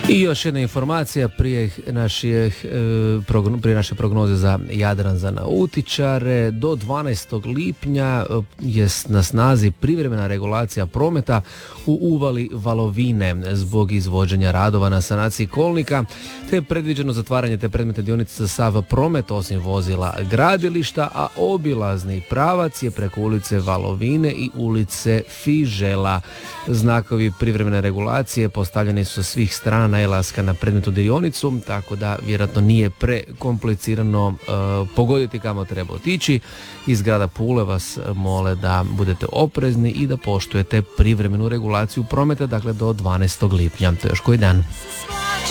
I još jedna informacija prije naše prognoze za Jadran za nautičare. Do 12. lipnja je na snazi privremena regulacija prometa u uvali Valovine zbog izvođenja radova na sanaciji kolnika, te je predviđeno zatvaranje te predmetne dionice za sav promet osim vozila gradilišta, a obilazni pravac je preko ulice Valovine i ulice Fižela. Znakovi privremene regulacije postavljeni su sa svih strana nailaska na predmetnu dionicu, tako da vjerojatno nije prekomplicirano pogoditi kamo treba otići. Iz grada Pule vas mole da budete oprezni i da poštujete privremenu regulaciju prometa, dakle do 12. lipnja. To je još koji dan.